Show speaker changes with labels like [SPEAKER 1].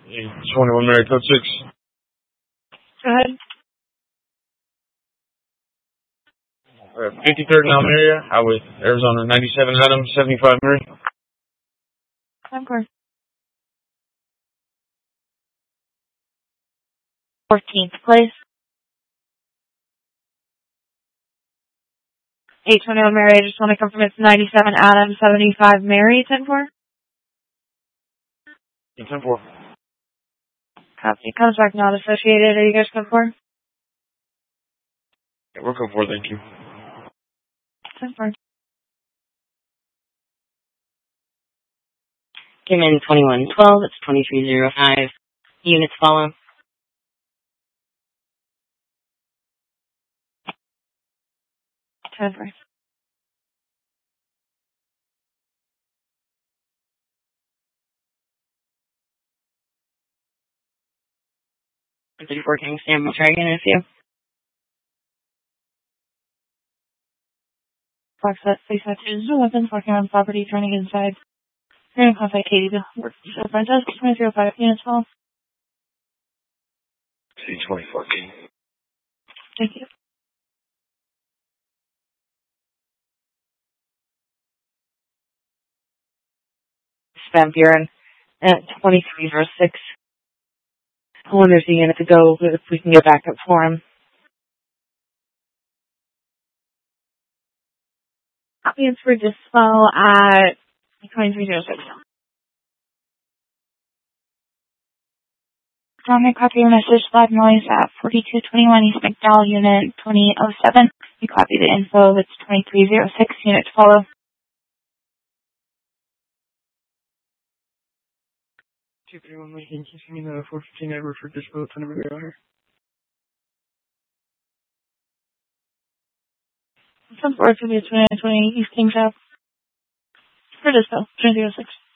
[SPEAKER 1] 21 Mary, code 6.
[SPEAKER 2] Go ahead.
[SPEAKER 1] 53rd and Almeria, Highway Arizona 97 Adams, 75 Mary.
[SPEAKER 2] Of course. 14th place. 821 Mary, I just want to confirm it's 97 Adams, 75 Mary, 10-4.
[SPEAKER 1] 10-4.
[SPEAKER 2] Copy. Comes back not associated. Are you guys code 4?
[SPEAKER 1] Yeah, we're code 4, thank you.
[SPEAKER 2] 10-4.
[SPEAKER 3] Came in 2112, it's 2305. Units follow.
[SPEAKER 2] Over.
[SPEAKER 3] King Sam, we'll try again in a few.
[SPEAKER 2] Fox at 652 weapons working on property, turning inside. You're going to contact Katie to work the front desk. 2005 units fall.
[SPEAKER 1] C-2014.
[SPEAKER 2] Thank you. Van Buren at 2306. When there's a unit to go, if we can get back up for him. Copies for dispo at 2306. Dominic, copy your message. Loud noise at 4221 East McDowell, unit 2007. You copy the info. It's 2306. Unit to follow.
[SPEAKER 1] 231 Lincoln, keeping 415 Edward for dispo, 10 over the order.
[SPEAKER 2] Some work to be 2020 East Kings Ave. For dispo, 2306.